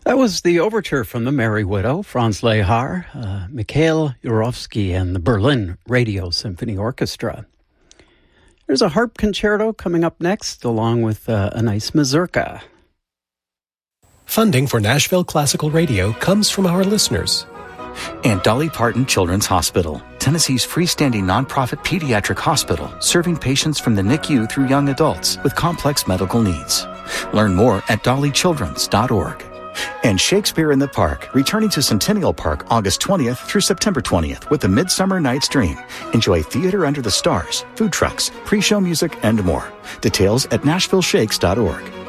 That was the overture from The Merry Widow, Franz Lehár, Mikhail Yurovsky, and the Berlin Radio Symphony Orchestra. There's a harp concerto coming up next, along with a nice mazurka. Funding for Nashville Classical Radio comes from our listeners. And Dolly Parton Children's Hospital, Tennessee's freestanding nonprofit pediatric hospital, serving patients from the NICU through young adults with complex medical needs. Learn more at dollychildrens.org. And Shakespeare in the Park, returning to Centennial Park August 20th through September 20th with the Midsummer Night's Dream. Enjoy theater under the stars, food trucks, pre-show music, and more. Details at nashvilleshakes.org.